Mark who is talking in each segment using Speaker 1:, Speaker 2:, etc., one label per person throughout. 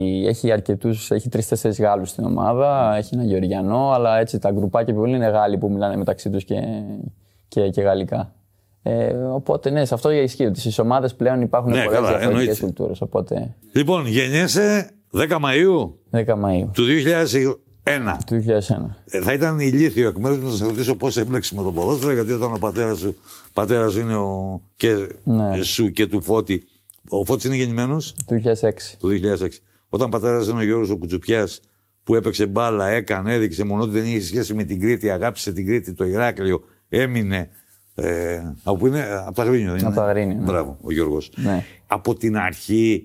Speaker 1: Έχει 3-4 Γάλλους στην ομάδα, έχει ένα Γεωργιανό, αλλά έτσι τα γκρουπάκια που είναι Γάλλοι που μιλάνε μεταξύ τους και γαλλικά. Οπότε ναι, σε αυτό ισχύει ότι στις ομάδες πλέον υπάρχουν πολλές διαφορετικές κουλτούρες. Οπότε...
Speaker 2: Λοιπόν, γεννιέσαι 10 Μαΐου,
Speaker 1: 10 Μαΐου
Speaker 2: του 2001.
Speaker 1: Του 2001.
Speaker 2: Θα ήταν ηλίθιο εκ μέρους να σας ρωτήσω πώς έμπλεξε με το ποδόσφαιρο, γιατί όταν ο πατέρας σου είναι σου και του Φώτη. Ο Φώτης είναι γεννημένος
Speaker 1: του 2006.
Speaker 2: Όταν ο πατέρας είναι ο Γιώργος ο Κουτσουπιάς, που έπαιξε μπάλα, έδειξε, μόνο ότι δεν είχε σχέση με την Κρήτη, αγάπησε την Κρήτη, το Ηράκλειο, έμεινε. Από πού είναι, από τα Αγρίνιο,
Speaker 1: Από τα Αγρίνιο. Ναι.
Speaker 2: Μπράβο, ο Γιώργος.
Speaker 1: Ναι.
Speaker 2: Από την αρχή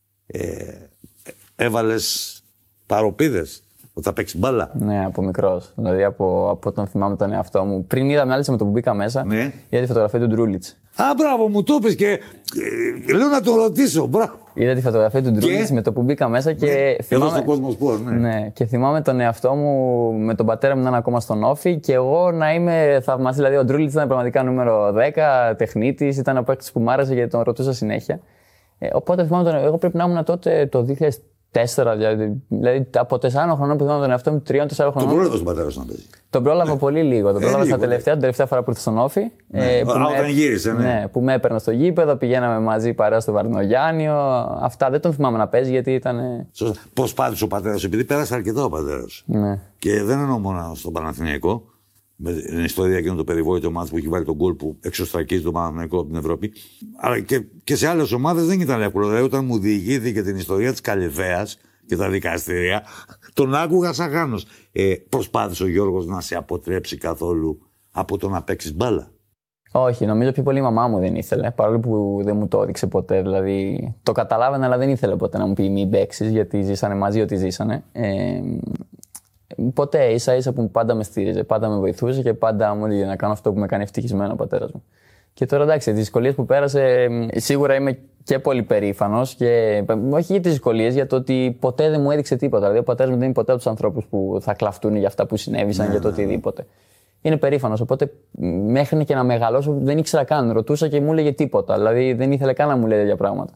Speaker 2: έβαλες παροπίδες ότι θα παίξει μπάλα.
Speaker 1: Ναι, από μικρός. Δηλαδή από όταν θυμάμαι τον εαυτό μου. Πριν είδα μάλιστα με το που μπήκα μέσα,
Speaker 2: ναι.
Speaker 1: Είδα τη φωτογραφία του Ντρούλιτς.
Speaker 2: Α, μπράβο, μου το είπες και λέω να τον ρωτήσω. Μπράβο.
Speaker 1: Είδα τη φωτογραφία του Ντρούλιτς με το που μπήκα μέσα και
Speaker 2: ναι,
Speaker 1: θυμάμαι.
Speaker 2: Εδώ στο κόσμο σπορ, ναι.
Speaker 1: Ναι, και θυμάμαι τον εαυτό μου με τον πατέρα μου να είναι ακόμα στον Όφη και εγώ να είμαι θαυμαστή. Δηλαδή, ο Ντρούλιτς ήταν πραγματικά νούμερο 10, τεχνίτης, ήταν ο παίκτης που μ' άρεσε γιατί τον ρωτούσα συνέχεια. Οπότε θυμάμαι εγώ πρέπει να ήμουν τότε το 2004, δηλαδή από 4 χρονών που θυμάμαι τον εαυτό μου, 3-4 χρονών.
Speaker 2: Τον πρόλαβε τον πατέρα σου να παίζει.
Speaker 1: Τον πρόλαβα πολύ λίγο. Τον πρόλαβα την τελευταία φορά που ήρθε στον Όφη.
Speaker 2: Όταν γύρισε, ναι.
Speaker 1: Ναι, που με έπαιρνε στο γήπεδο, πηγαίναμε μαζί παρέα στο Βαρδινογιάννιο. Αυτά δεν τον θυμάμαι να παίζει γιατί ήταν.
Speaker 2: Πώς πάτησε ο πατέρας σου, επειδή πέρασε αρκετά ο πατέρας σου.
Speaker 1: Ναι.
Speaker 2: Και δεν εννοώ μόνο στον Παναθηναϊκό, με την ιστορία εκείνο το περιβόητο μάθημα που έχει βάλει τον γκολ που εξωστρακίζει τον Παναθηναϊκό από την Ευρώπη. Αλλά και σε άλλες ομάδες δεν ήταν εύκολο. Δηλαδή, όταν μου διηγήθηκε την ιστορία της Καλυβαίας και τα δικαστήρια, τον άκουγα σαν Γάνος. Προσπάθησε ο Γιώργος να σε αποτρέψει καθόλου από το να παίξεις μπάλα?
Speaker 1: Όχι, νομίζω πιο πολύ η μαμά μου δεν ήθελε. Παρόλο που δεν μου το έδειξε ποτέ. Δηλαδή, το καταλάβαινε, αλλά δεν ήθελε ποτέ να μου πει μην παίξεις, γιατί ζήσανε μαζί ό,τι ζήσανε. Ποτέ, ίσα-ίσα που πάντα με στήριζε, πάντα με βοηθούσε και πάντα μου έλεγε να κάνω αυτό που με κάνει ευτυχισμένο ο πατέρας μου. Και τώρα εντάξει, τις δυσκολίες που πέρασε, σίγουρα είμαι και πολύ περήφανος και όχι για τις δυσκολίες, για το ότι ποτέ δεν μου έδειξε τίποτα. Δηλαδή, ο πατέρας μου δεν είναι ποτέ από τους ανθρώπους που θα κλαφτούν για αυτά που συνέβησαν, για το οτιδήποτε. Είναι περήφανος. Οπότε, μέχρι και να μεγαλώσω, δεν ήξερα καν. Ρωτούσα και μου έλεγε τίποτα. Δηλαδή, δεν ήθελε καν να μου λέει τέτοια πράγματα.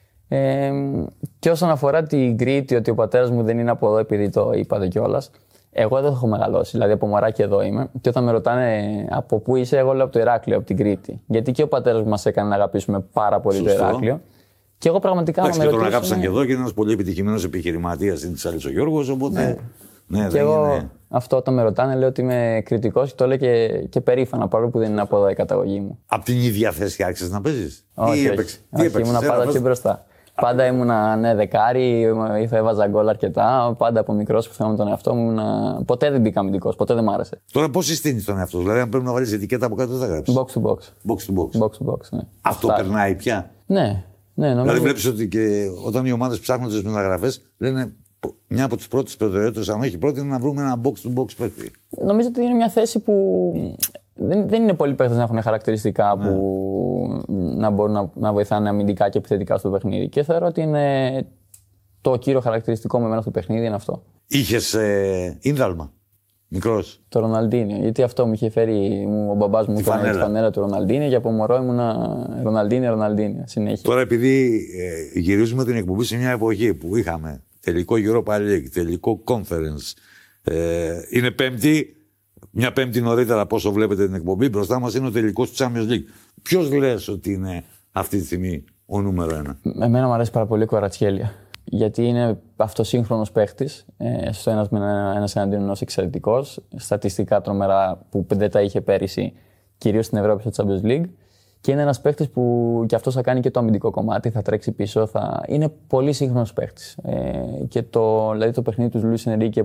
Speaker 1: Και όσον αφορά την Κρήτη, ότι ο πατέρας μου δεν είναι από εδώ, επειδή το είπατε κιόλας. Εγώ δεν έχω μεγαλώσει, δηλαδή από μωράκι εδώ είμαι. Και όταν με ρωτάνε από πού είσαι, εγώ λέω από το Ηράκλειο, από την Κρήτη. Γιατί και ο πατέρας μας έκανε να αγαπήσουμε πάρα πολύ το Ηράκλειο. Και εγώ πραγματικά
Speaker 2: με ρωτήσουν. Και τον αγάπησαν και εδώ και είναι ένας πολύ επιτυχημένος επιχειρηματίας, είναι της άλλης ο Γιώργος. Οπότε. Ναι,
Speaker 1: και εγώ αυτό όταν με ρωτάνε, λέω ότι είμαι κριτικός και το λέω και περήφανα, παρόλο που δεν είναι από εδώ η καταγωγή μου.
Speaker 2: Από την ίδια θέση άρχισες να παίζεις?
Speaker 1: Όχι, ήμουν πάντα πιο μπροστά. Πάντα ήμουνα δεκάρι, έβαζα γκολ αρκετά. Πάντα από μικρός που θυμάμαι τον εαυτό μου. Ποτέ δεν μπήκα αμυντικός, ποτέ δεν μ' άρεσε.
Speaker 2: Τώρα πώς συστήνεις τον εαυτό σου? Δηλαδή, αν πρέπει να βάλεις ετικέτα από κάτω, δεν θα γράψεις?
Speaker 1: Box to box.
Speaker 2: Box to box.
Speaker 1: Ναι.
Speaker 2: Αυτό περνάει πια?
Speaker 1: Ναι, νομίζω.
Speaker 2: Δηλαδή, βλέπεις ότι και όταν οι ομάδες ψάχνουν τις μεταγραφές, λένε μια από τις πρώτες προτεραιότητες, αν όχι πρώτη, είναι να βρούμε ένα box to box παίκτη.
Speaker 1: Νομίζω ότι είναι μια θέση που δεν είναι πολλοί παίκτες να έχουν χαρακτηριστικά που να μπορούν να βοηθάνε αμυντικά και επιθετικά στο παιχνίδι. Και θεωρώ ότι είναι το κύριο χαρακτηριστικό με εμένα στο παιχνίδι είναι αυτό.
Speaker 2: Είχες ίνδαλμα μικρός?
Speaker 1: Το Ροναλντίνιο. Γιατί αυτό μου είχε φέρει ο μπαμπάς μου τη φανέλα του Ροναλντίνιο και από μωρό ήμουνα Ροναλντίνιο συνέχεια. Τώρα
Speaker 2: επειδή γυρίζουμε την εκπομπή σε μια εποχή που είχαμε τελικό Europa League, τελικό Conference, είναι Πέμπτη. Μια Πέμπτη νωρίτερα από όσο βλέπετε την εκπομπή, μπροστά μας είναι ο τελικός του Champions League. Ποιος λες ότι είναι αυτή τη στιγμή ο νούμερο 1?
Speaker 1: Εμένα μου αρέσει πάρα πολύ ο Κβαρατσχέλια. Γιατί είναι αυτοσύγχρονος παίχτης, στο ένας εναντίον ενός εξαιρετικός, στατιστικά τρομερά που δεν τα είχε πέρυσι, κυρίως στην Ευρώπη στο Champions League. Και είναι ένας παίχτης που κι αυτός θα κάνει και το αμυντικό κομμάτι, θα τρέξει πίσω, είναι πολύ σύγχρονος παίχτης. Και δηλαδή το παιχνίδι του Λουίς Ενρίκε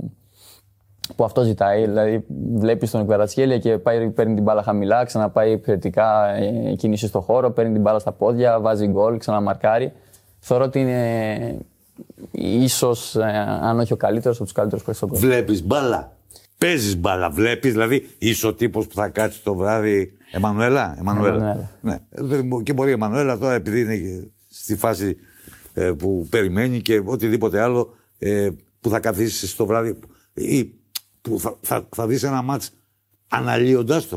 Speaker 1: που αυτό ζητάει, δηλαδή βλέπεις τον Κβαρατσχέλια και παίρνει την μπάλα χαμηλά, ξαναπάει επιθετικά, κίνηση στο χώρο, παίρνει την μπάλα στα πόδια, βάζει γκολ, ξαναμαρκάρει. Θεωρώ ότι είναι ίσως, αν όχι ο καλύτερος, από τους καλύτερους παίκτες στον κόσμο.
Speaker 2: Βλέπεις μπάλα, παίζεις μπάλα, βλέπεις, δηλαδή είσαι ο τύπος που θα κάτσει το βράδυ. Εμμανουέλα. Ναι. Και μπορεί η Εμμανουέλα τώρα, επειδή είναι στη φάση που περιμένει και οτιδήποτε άλλο, που θα καθίσεις το βράδυ ή που θα δεις ένα μάτς αναλύοντας το.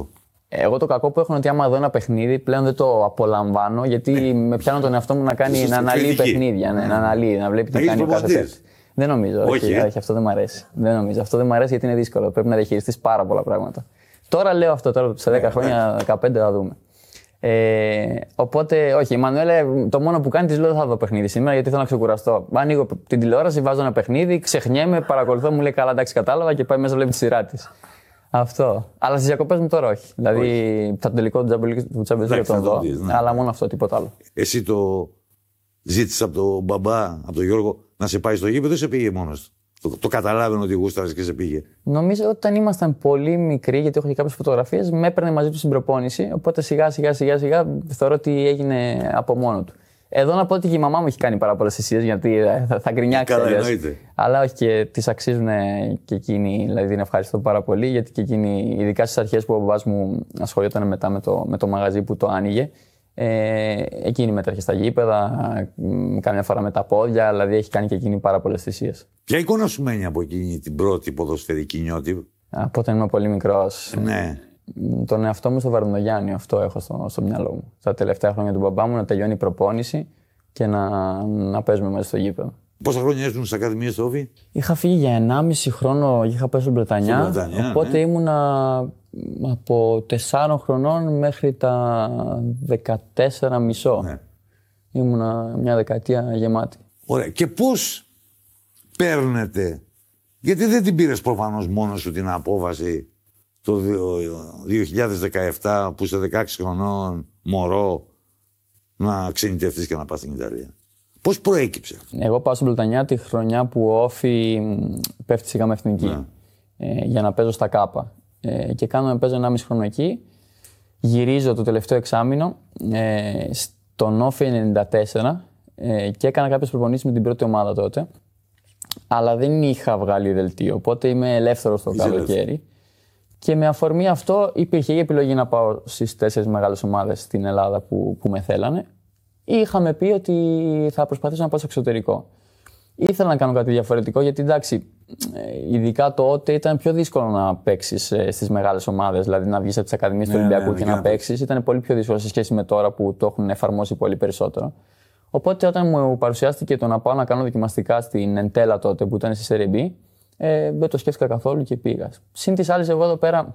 Speaker 1: Εγώ το κακό που έχω είναι ότι άμα δω ένα παιχνίδι πλέον δεν το απολαμβάνω γιατί με πιάνω τον εαυτό μου να αναλύει παιχνίδια. Ναι, να αναλύει, να βλέπει τι κάνει ο κάθε παίκτη. Δεν νομίζω. Όχι, αυτό δεν μου αρέσει. Δεν νομίζω. Αυτό δεν μου αρέσει γιατί είναι δύσκολο. Πρέπει να διαχειριστεί πάρα πολλά πράγματα. Τώρα λέω αυτό, τώρα σε 10 χρόνια, 15 θα δούμε. Οπότε, όχι, η Μανουέλα το μόνο που κάνει τη λέω θα δω παιχνίδι σήμερα γιατί θέλω να ξεκουραστώ. Ανοίγω την τηλεόραση, βάζω ένα παιχνίδι, ξεχνιέμαι, παρακολουθώ, μου λέει καλά, εντάξει, κατάλαβα και πάει μέσα βλέπει τη σειρά τη. Αυτό. Αλλά στι διακοπέ μου τώρα όχι. Δηλαδή, το τελικό του Champions League τον δω. Αλλά μόνο αυτό, τίποτα άλλο.
Speaker 2: Εσύ το ζήτησε από τον μπαμπά, από τον Γιώργο, να σε πάει στο γήπεδο ή σε πήγε μόνο του? Το καταλάβαινε ότι γούσταρε και σε πήγε?
Speaker 1: Νομίζω ότι όταν ήμασταν πολύ μικροί, γιατί έχω και κάποιες φωτογραφίες, με έπαιρνε μαζί του στην προπόνηση. Οπότε σιγά θεωρώ ότι έγινε από μόνο του. Εδώ να πω ότι και η μαμά μου έχει κάνει πάρα πολλές θυσίες γιατί θα γκρινιάξει.
Speaker 2: Καλά, εννοείται.
Speaker 1: Αλλά όχι, και τις αξίζουν και εκείνοι. Δηλαδή την ευχαριστώ πάρα πολύ γιατί και εκείνοι, ειδικά στις αρχές που ο μπαμπάς μου ασχολιόταν μετά με το μαγαζί που το άνοιγε. Εκείνη μετρέχει στα γήπεδα, κάμια φορά με τα πόδια, δηλαδή έχει κάνει και εκείνη πάρα πολλές θυσίες.
Speaker 2: Ποια εικόνα σου μένει από εκείνη την πρώτη ποδοσφαιρική νιώτη?
Speaker 1: Από όταν ήμουν πολύ μικρός.
Speaker 2: Ναι.
Speaker 1: Τον εαυτό μου στο Βαρδινογιάννη, αυτό έχω στο μυαλό μου. Τα τελευταία χρόνια του μπαμπά μου να τελειώνει η προπόνηση και να παίζουμε μέσα στο γήπεδο.
Speaker 2: Πόσα χρόνια ήσουν στις Ακαδημίες του Όφη?
Speaker 1: Είχα φύγει για 1,5 χρόνο, είχα πάει στην Βρετανιά. Οπότε ήμουνα από 4 χρονών μέχρι τα 14,5. Ναι. Ήμουνα μια δεκαετία γεμάτη.
Speaker 2: Ωραία. Και πώς παίρνετε, γιατί δεν την πήρες προφανώς μόνος σου την απόφαση το 2017 που είσαι 16 χρονών μωρό να ξενιτευτείς και να πας στην Ιταλία? Πώς προέκυψε?
Speaker 1: Εγώ πάω στην Βρετανιά τη χρονιά που ο Όφη πέφτει σιγά με εθνική για να παίζω στα ΚΑΠΑ. Και παίζω 1,5 χρόνο εκεί. Γυρίζω το τελευταίο εξάμηνο στον Όφη 94 και έκανα κάποιες προπονήσεις με την πρώτη ομάδα τότε. Αλλά δεν είχα βγάλει δελτίο, οπότε είμαι ελεύθερος το καλοκαίρι. Και με αφορμή αυτό υπήρχε η επιλογή να πάω στις 4 μεγάλες ομάδες στην Ελλάδα που με θέλανε. Είχαμε πει ότι θα προσπαθήσω να πάω στο εξωτερικό. Ήθελα να κάνω κάτι διαφορετικό γιατί εντάξει, ειδικά τότε ήταν πιο δύσκολο να παίξεις στις μεγάλες ομάδες. Δηλαδή να βγεις από τις Ακαδημίες του Ολυμπιακού και να παίξεις ήταν πολύ πιο δύσκολο σε σχέση με τώρα που το έχουν εφαρμόσει πολύ περισσότερο. Οπότε όταν μου παρουσιάστηκε το να πάω να κάνω δοκιμαστικά στην Εντέλα τότε που ήταν στη Serie B, δεν το σκέφτηκα καθόλου και πήγα. Συν τις άλλες, εγώ εδώ πέρα,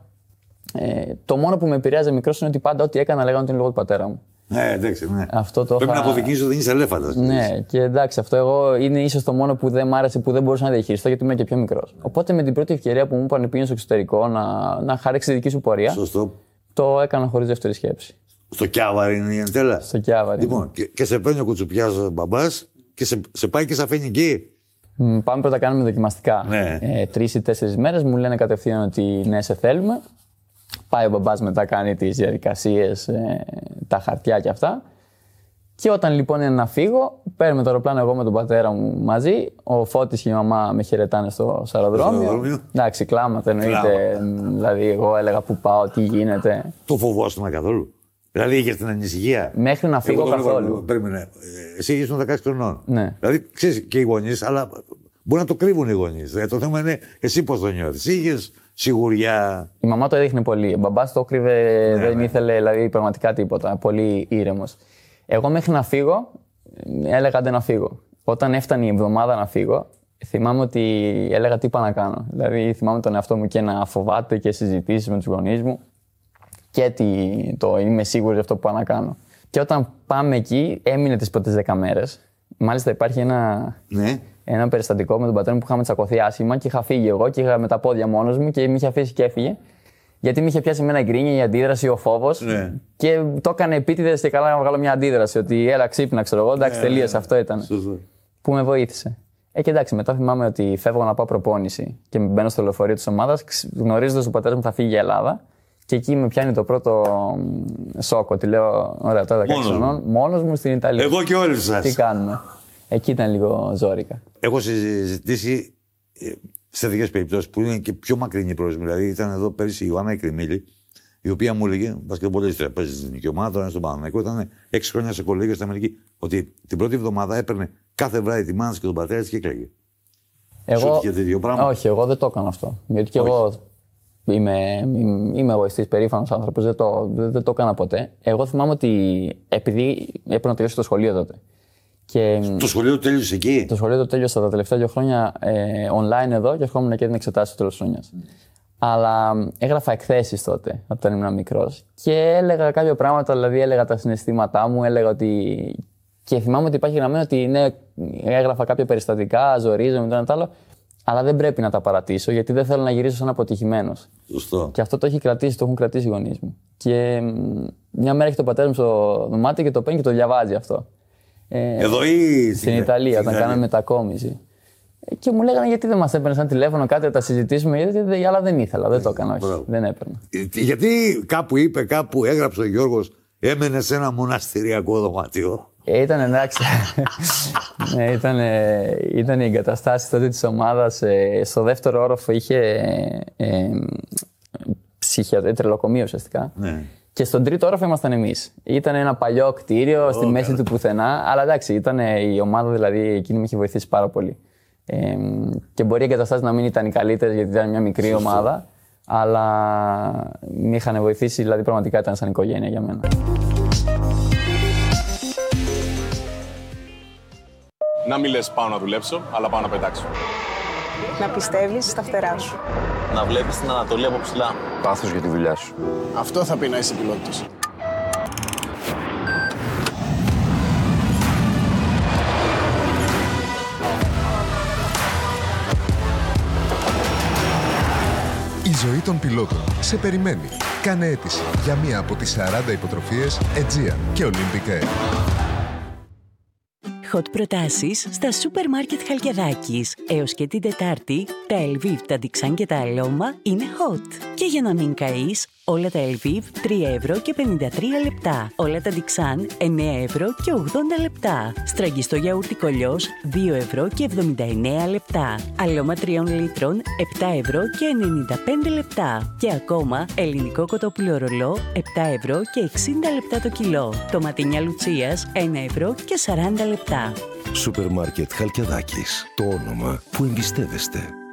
Speaker 1: το μόνο που με επηρέαζε μικρός είναι ότι πάντα ό,τι έκανα λέγανε ότι είναι λόγω του πατέρα μου.
Speaker 2: Ναι, εντάξει, ναι.
Speaker 1: Πρέπει
Speaker 2: να αποδεικνύεις ότι δεν είσαι ελέφαντας.
Speaker 1: Ναι, και εντάξει, αυτό εγώ είναι ίσως το μόνο που δεν μ' άρεσε που δεν μπορούσα να διαχειριστώ γιατί ήμουν και πιο μικρός. Οπότε με την πρώτη ευκαιρία που μου είπαν πήγαινε στο εξωτερικό να χαράξει τη δική σου πορεία.
Speaker 2: Σωστό.
Speaker 1: Το έκανα χωρίς δεύτερη σκέψη.
Speaker 2: Στο Κιάβαρι είναι η Εντέλα.
Speaker 1: Στο Κιάβαρι.
Speaker 2: Λοιπόν, και σε παίρνει ο Κουτσουπιάς μπαμπάς και σε πάει και σε αφήνει εκεί.
Speaker 1: Πάμε πρώτα, κάνουμε δοκιμαστικά.
Speaker 2: Ναι.
Speaker 1: 3 ή 4 μέρες μου λένε κατευθείαν ότι ναι, σε θέλουμε. Πάει ο μπαμπάς μετά, κάνει τις διαδικασίες, τα χαρτιά και αυτά. Και όταν λοιπόν είναι να φύγω, παίρνουμε το αεροπλάνο εγώ με τον πατέρα μου μαζί. Ο Φώτης και η μαμά με χαιρετάνε στο αεροδρόμιο. Εντάξει, κλάματα εννοείται. Δηλαδή, εγώ έλεγα πού πάω, τι γίνεται.
Speaker 2: Το φοβόσουν καθόλου? Δηλαδή, είχε την ανησυχία?
Speaker 1: Μέχρι να φύγω καθόλου.
Speaker 2: Περίμενε. Εσύ ήσουν 16 χρονών.
Speaker 1: Ναι.
Speaker 2: Δηλαδή, ξέρεις και οι γονείς, αλλά μπορεί να το κρύβουν οι γονείς. Το θέμα είναι εσύ πώς το νιώθεις. Είχες σιγουριά?
Speaker 1: Η μαμά το έδειχνε πολύ. Ο μπαμπάς το κρύβε, δεν ήθελε δηλαδή πραγματικά τίποτα. Πολύ ήρεμος. Εγώ μέχρι να φύγω, έλεγα δεν να φύγω. Όταν έφτανε η εβδομάδα να φύγω, θυμάμαι ότι έλεγα τι πάω να κάνω. Δηλαδή, θυμάμαι τον εαυτό μου και να φοβάται και συζητήσεις με τους γονείς μου. Και το είμαι σίγουρος για αυτό που πάω να κάνω. Και όταν πάμε εκεί, έμεινε τις πρώτες 10 μέρες. Μάλιστα, υπάρχει ένα περιστατικό με τον πατέρα μου που είχαμε τσακωθεί άσχημα και είχα φύγει εγώ και είχα με τα πόδια μόνος μου και με είχε αφήσει και έφυγε. Γιατί με είχε πιάσει εμένα η γκρίνια, η αντίδραση, ο φόβος. Ναι. Και το έκανε επίτηδες και καλά να βγάλω μια αντίδραση. Ότι έλα, ξύπνα, ξέρω εγώ. Εντάξει, τελείωσε, αυτό ήταν. Που με βοήθησε. Και εντάξει, μετά θυμάμαι ότι φεύγω να πάω προπόνηση και μπαίνω στο λεωφορείο της ομάδας, γνωρίζοντας ότι ο πατέρας μου θα φύγει για Ελλάδα. Και εκεί με πιάνει το πρώτο σοκ. Ότι λέω: ωραία, τώρα 16 χρονών, μόνος μου στην Ιταλία.
Speaker 2: Εγώ και όλοι σας.
Speaker 1: Τι κάνουμε? Εκεί ήταν λίγο ζόρικα.
Speaker 2: Έχω συζητήσει σε τέτοιες περιπτώσεις που είναι και πιο μακρινή προορισμοί. Δηλαδή, ήταν εδώ πέρυσι η Ιωάννα Εκρημίλη, η οποία μου έλεγε: μπασκετμπολίστρια, παίζει στην εθνική ομάδα, τώρα είναι στον Παναθηναϊκό. Ήταν 6 χρόνια σε κολέγιο στην Αμερική. Ότι την πρώτη εβδομάδα έπαιρνε κάθε βράδυ τη μάνα και τον πατέρα της και έκλαιγε.
Speaker 1: Όχι, εγώ δεν το έκανα αυτό. Γιατί και εγώ είμαι εγωιστής, περήφανος άνθρωπος, δεν το έκανα ποτέ. Εγώ θυμάμαι ότι επειδή έπρεπε να τελειώσω το σχολείο τότε. Και
Speaker 2: το σχολείο τέλειωσε εκεί.
Speaker 1: Το σχολείο το τέλειωσα τα τελευταία 2 χρόνια online εδώ και ερχόμουν και την εξετάσει στο τέλος χρονιάς. Αλλά έγραφα εκθέσεις τότε, όταν ήμουν μικρός. Και έλεγα κάποια πράγματα, δηλαδή έλεγα τα συναισθήματά μου, έλεγα ότι. Και θυμάμαι ότι υπάρχει γραμμένο ότι ναι, έγραφα κάποια περιστατικά, ζορίζομαι, το ένα το άλλο. Αλλά δεν πρέπει να τα παρατήσω, γιατί δεν θέλω να γυρίσω σαν αποτυχημένος.
Speaker 2: Σωστό.
Speaker 1: Και αυτό το έχουν κρατήσει οι γονείς μου. Και μια μέρα έχει το πατέρα μου στο δωμάτιο και το παίρνει και το διαβάζει αυτό.
Speaker 2: Εδώ ή
Speaker 1: στην Ιταλία, όταν κάναμε μετακόμιση. Και μου λέγανε γιατί δεν μας έπαιρνε ένα τηλέφωνο, κάτι να τα συζητήσουμε, αλλά δεν ήθελα, δεν το έκανα, όχι, δεν έπαιρνα.
Speaker 2: Γιατί κάπου είπε, κάπου έγραψε ο Γιώργος, έμενε σε ένα μοναστηριακό δωμάτιο.
Speaker 1: Ήταν εντάξει. Ήταν οι εγκαταστάσεις τότε της ομάδας. Στο δεύτερο όροφο είχε τρελοκομείο ουσιαστικά.
Speaker 2: Ναι.
Speaker 1: Και στον τρίτο όροφο ήμασταν εμείς. Ήταν ένα παλιό κτίριο στη μέση του πουθενά. Αλλά εντάξει, ήταν η ομάδα δηλαδή εκείνη με είχε βοηθήσει πάρα πολύ. Και μπορεί οι εγκαταστάσεις να μην ήταν οι καλύτερες γιατί ήταν μια μικρή ομάδα. Αλλά με είχαν βοηθήσει, δηλαδή πραγματικά ήταν σαν οικογένεια για μένα.
Speaker 3: Να μην λες πάω να δουλέψω, αλλά πάω να πετάξω.
Speaker 4: Να πιστεύεις στα φτερά σου.
Speaker 5: Να βλέπεις την Ανατολή από ψηλά.
Speaker 6: Πάθος για τη δουλειά σου.
Speaker 3: Αυτό θα πει να είσαι πιλότος.
Speaker 7: Η ζωή των πιλότων σε περιμένει. Κάνε αίτηση για μία από τις 40 υποτροφίες Aegean και Olympic Air.
Speaker 8: Hot προτάσεις στα σούπερ μάρκετ Χαλκιδάκης. Έως και την Τετάρτη, τα Lviv, τα Dixan και τα Aloma είναι hot. Και για να μην καείς, όλα τα Lviv 3 ευρώ και 53 λεπτά. Όλα τα Dixan 9 ευρώ και 80 λεπτά. Στραγγιστό γιαούρτι κολλιός 2 ευρώ και 79 λεπτά. Aloma 3 λίτρων 7 ευρώ και 95 λεπτά. Και ακόμα ελληνικό κοτόπουλο ρολό 7 ευρώ και 60 λεπτά το κιλό. Τοματίνια Λουτσίας 1 ευρώ και 40 λεπτά.
Speaker 7: Σούπερ μάρκετ Χαλκιδάκης. Το όνομα που εμπιστεύεστε.